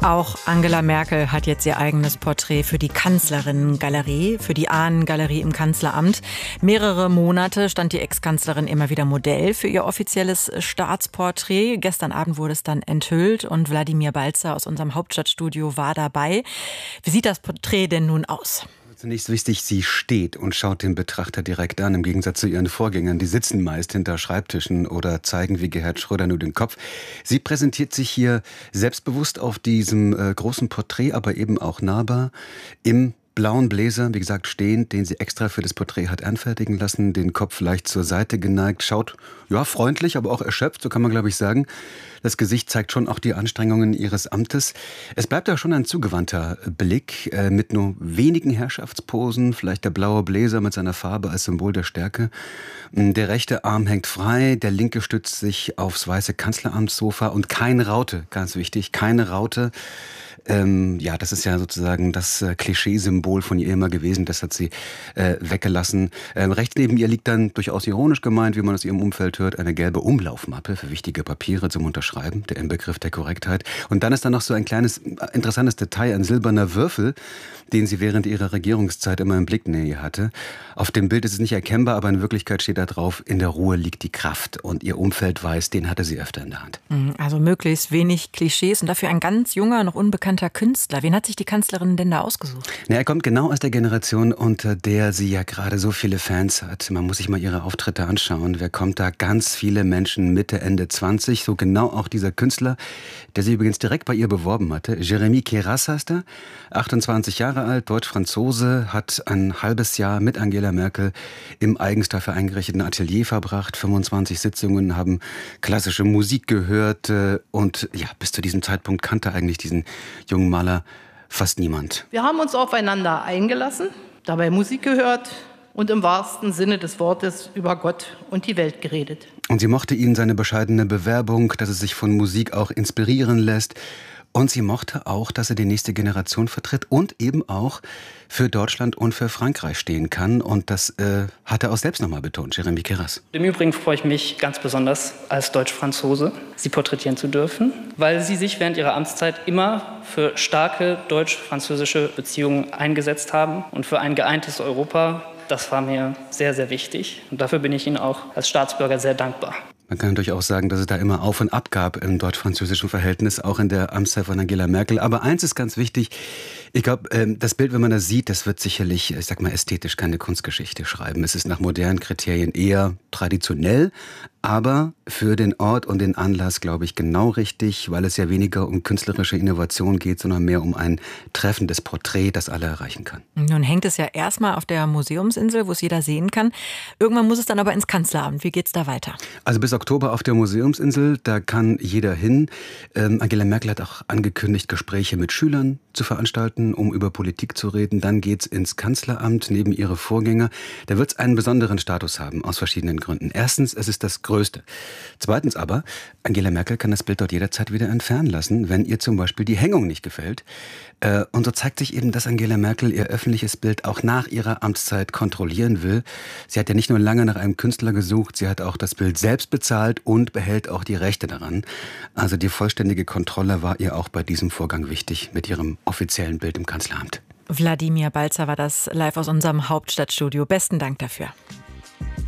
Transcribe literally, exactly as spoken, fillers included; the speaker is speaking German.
Auch Angela Merkel hat jetzt ihr eigenes Porträt für die Kanzlerinnengalerie, für die Ahnengalerie im Kanzleramt. Mehrere Monate stand die Ex-Kanzlerin immer wieder Modell für ihr offizielles Staatsporträt. Gestern Abend wurde es dann enthüllt und Wladimir Balzer aus unserem Hauptstadtstudio war dabei. Wie sieht das Porträt denn nun aus? Zunächst wichtig, sie steht und schaut den Betrachter direkt an, im Gegensatz zu ihren Vorgängern. Die sitzen meist hinter Schreibtischen oder zeigen wie Gerhard Schröder nur den Kopf. Sie präsentiert sich hier selbstbewusst auf diesem äh, großen Porträt, aber eben auch nahbar im blauen Bläser, wie gesagt, stehend, den sie extra für das Porträt hat anfertigen lassen, den Kopf leicht zur Seite geneigt, schaut, ja, freundlich, aber auch erschöpft, so kann man, glaube ich, sagen. Das Gesicht zeigt schon auch die Anstrengungen ihres Amtes. Es bleibt ja schon ein zugewandter Blick, äh, mit nur wenigen Herrschaftsposen, vielleicht der blaue Bläser mit seiner Farbe als Symbol der Stärke. Der rechte Arm hängt frei, der linke stützt sich aufs weiße Kanzleramtssofa und keine Raute, ganz wichtig, keine Raute. Ähm, ja, das ist ja sozusagen das äh, Klischeesymbol von ihr immer gewesen. Das hat sie äh, weggelassen. Ähm, rechts neben ihr liegt dann durchaus ironisch gemeint, wie man aus ihrem Umfeld hört, eine gelbe Umlaufmappe für wichtige Papiere zum Unterschreiben, der Inbegriff der Korrektheit. Und dann ist da noch so ein kleines, interessantes Detail, ein silberner Würfel, den sie während ihrer Regierungszeit immer im Blicknähe hatte. Auf dem Bild ist es nicht erkennbar, aber in Wirklichkeit steht da drauf, in der Ruhe liegt die Kraft. Und ihr Umfeld weiß, den hatte sie öfter in der Hand. Also möglichst wenig Klischees und dafür ein ganz junger, noch unbekannter Künstler. Wen hat sich die Kanzlerin denn da ausgesucht? Na, er kommt genau aus der Generation, unter der sie ja gerade so viele Fans hat. Man muss sich mal ihre Auftritte anschauen. Wer kommt da? Ganz viele Menschen Mitte, Ende zwanzig. So genau auch dieser Künstler, der sich übrigens direkt bei ihr beworben hatte. Jérémy Queyras heißt er, achtundzwanzig Jahre alt, Deutsch-Franzose, hat ein halbes Jahr mit Angela Merkel im eigens dafür eingerichteten Atelier verbracht. fünfundzwanzig Sitzungen, haben klassische Musik gehört und ja, bis zu diesem Zeitpunkt kannte eigentlich diesen jungen Maler fast niemand. Wir haben uns aufeinander eingelassen, dabei Musik gehört und im wahrsten Sinne des Wortes über Gott und die Welt geredet. Und sie mochte ihn, seine bescheidene Bewerbung, dass es sich von Musik auch inspirieren lässt. Und sie mochte auch, dass er die nächste Generation vertritt und eben auch für Deutschland und für Frankreich stehen kann. Und das äh, hat er auch selbst nochmal betont, Jérémy Queyras. Im Übrigen freue ich mich ganz besonders, als Deutsch-Franzose Sie porträtieren zu dürfen, weil Sie sich während Ihrer Amtszeit immer für starke deutsch-französische Beziehungen eingesetzt haben und für ein geeintes Europa. Das war mir sehr, sehr wichtig. Und dafür bin ich Ihnen auch als Staatsbürger sehr dankbar. Man kann durchaus sagen, dass es da immer Auf und Ab gab im deutsch-französischen Verhältnis, auch in der Amtszeit von Angela Merkel. Aber eins ist ganz wichtig, ich glaube, das Bild, wenn man das sieht, das wird sicherlich, ich sag mal, ästhetisch keine Kunstgeschichte schreiben. Es ist nach modernen Kriterien eher traditionell, aber für den Ort und den Anlass, glaube ich, genau richtig, weil es ja weniger um künstlerische Innovation geht, sondern mehr um ein treffendes Porträt, das alle erreichen kann. Nun hängt es ja erstmal auf der Museumsinsel, wo es jeder sehen kann. Irgendwann muss es dann aber ins Kanzleramt. Wie geht's da weiter? Also bis Oktober auf der Museumsinsel, da kann jeder hin. Ähm, Angela Merkel hat auch angekündigt, Gespräche mit Schülern zu veranstalten, um über Politik zu reden. Dann geht's ins Kanzleramt neben ihre Vorgänger. Da wird's einen besonderen Status haben, aus verschiedenen Gründen. Erstens, es ist das Größte. Zweitens aber, Angela Merkel kann das Bild dort jederzeit wieder entfernen lassen, wenn ihr zum Beispiel die Hängung nicht gefällt. Äh, und so zeigt sich eben, dass Angela Merkel ihr öffentliches Bild auch nach ihrer Amtszeit kontrollieren will. Sie hat ja nicht nur lange nach einem Künstler gesucht, sie hat auch das Bild selbst bezahlt und behält auch die Rechte daran. Also die vollständige Kontrolle war ihr auch bei diesem Vorgang wichtig mit ihrem offiziellen Bild im Kanzleramt. Wladimir Balzer war das live aus unserem Hauptstadtstudio. Besten Dank dafür.